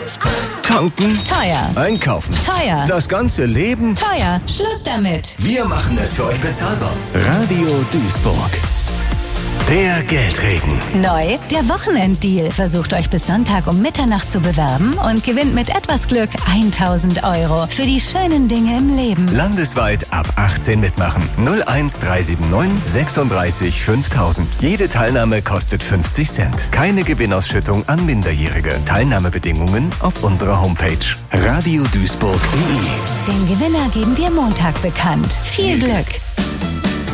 Tanken? Teuer. Einkaufen? Teuer. Das ganze Leben? Teuer. Schluss damit. Wir machen es für euch bezahlbar. Radio Duisburg. Der Geldregen. Neu, der Wochenenddeal. Versucht euch bis Sonntag um Mitternacht zu bewerben und gewinnt mit etwas Glück 1.000 € für die schönen Dinge im Leben. Landesweit ab 18 mitmachen. 01379 36 5000. Jede Teilnahme kostet 50 Cent. Keine Gewinnausschüttung an Minderjährige. Teilnahmebedingungen auf unserer Homepage radioduisburg.de. Den Gewinner geben wir Montag bekannt. Viel Glück!